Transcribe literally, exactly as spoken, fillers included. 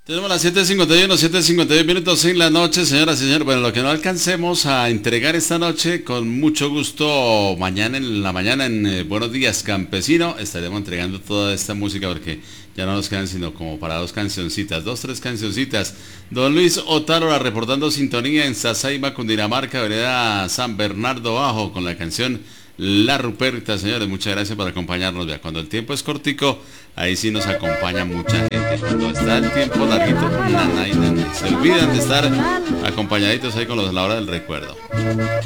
Tenemos las siete cincuenta y uno, siete cincuenta y dos minutos en la noche, señoras y señores. Bueno, lo que no alcancemos a entregar esta noche, con mucho gusto, mañana en la mañana en eh, Buenos Días Campesino, estaremos entregando toda esta música porque ya no nos quedan sino como para dos cancioncitas, dos, tres cancioncitas. Don Luis Otárola reportando sintonía en Sasaima, Cundinamarca, vereda San Bernardo Bajo, con la canción La Ruperta. Señores, muchas gracias por acompañarnos. Vea, cuando el tiempo es cortico, ahí sí nos acompaña mucha gente. Cuando está el tiempo larguito, nana y nana, se olvidan de estar acompañaditos ahí con los, la hora del recuerdo.